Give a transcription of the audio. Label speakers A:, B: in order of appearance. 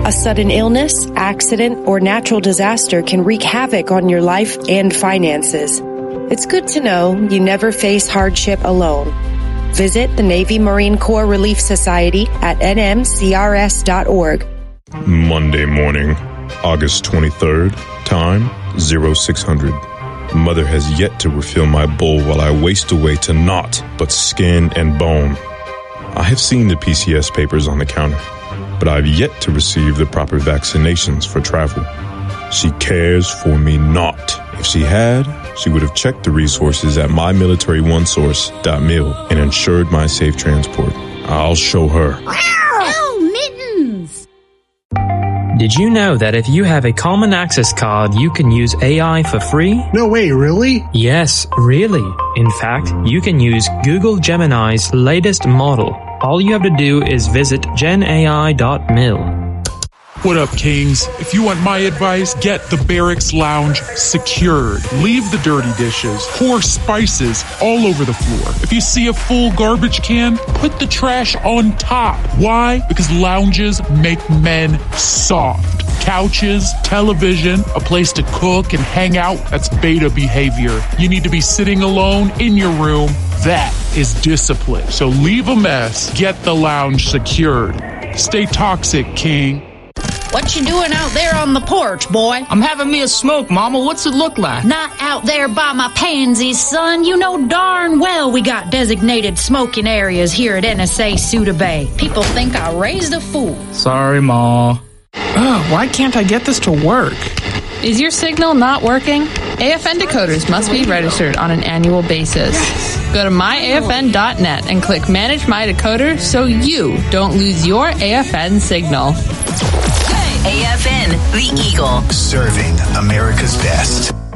A: A sudden illness, accident, or natural disaster can wreak havoc on your life and finances. It's good to know you never face hardship alone. Visit the Navy Marine Corps Relief Society at nmcrs.org.
B: Monday morning, August 23rd, time 0600. Mother has yet to refill my bowl while I waste away to naught but skin and bone. I have seen the PCS papers on the counter, but I've yet to receive the proper vaccinations for travel. She cares for me not. If she had, she would have checked the resources at mymilitary1source.mil and ensured my safe transport. I'll show her.
C: Oh, mittens!
D: Did you know that if you have a Common Access card, you can use AI for free?
E: No way, really?
D: Yes, really. In fact, you can use Google Gemini's latest model. All you have to do is visit genai.mil.
F: What up, Kings? If you want my advice, get the Barracks Lounge secured. Leave the dirty dishes, pour spices all over the floor. If you see a full garbage can, put the trash on top. Why? Because lounges make men soft. Couches, television, a place to cook and hang out, that's beta behavior. You need to be sitting alone in your room. That is discipline. So leave a mess, get the lounge secured. Stay toxic, King.
C: What you doing out there on the porch, boy?
G: I'm having me a smoke, Mama. What's it look like?
C: Not out there by my pansies, son. You know darn well we got designated smoking areas here at NSA Suda Bay. People think I raised a fool.
G: Sorry, Ma. Why can't I get this to work?
H: Is your signal not working? AFN decoders must be registered on an annual basis. Go to myafn.net and click Manage My Decoder so you don't lose your AFN signal.
I: AFN, the Eagle.
J: Serving America's best.